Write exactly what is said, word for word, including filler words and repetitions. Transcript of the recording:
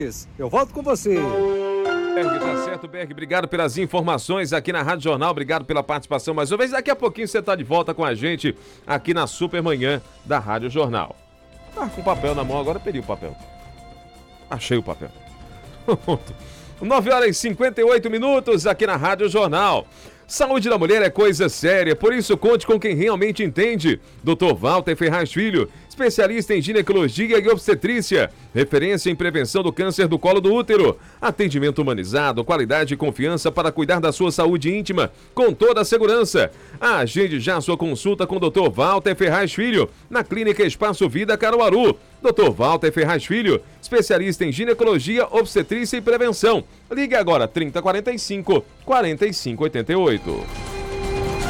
Eu volto com você. Berg, tá certo, Berg. Obrigado pelas informações aqui na Rádio Jornal. Obrigado pela participação mais uma vez. Daqui a pouquinho você tá de volta com a gente aqui na Supermanhã da Rádio Jornal. Tá com o papel na mão, agora eu perdi o papel. Achei o papel. nove horas e cinquenta e oito minutos aqui na Rádio Jornal. Saúde da mulher é coisa séria, por isso conte com quem realmente entende. doutor Walter Ferraz Filho, especialista em ginecologia e obstetrícia, referência em prevenção do câncer do colo do útero. Atendimento humanizado, qualidade e confiança para cuidar da sua saúde íntima com toda a segurança. Agende já sua consulta com o doutor Walter Ferraz Filho, na Clínica Espaço Vida Caruaru. doutor Walter Ferraz Filho, especialista em ginecologia, obstetrícia e prevenção. Ligue agora trinta, quarenta e cinco, quarenta e cinco, oitenta e oito.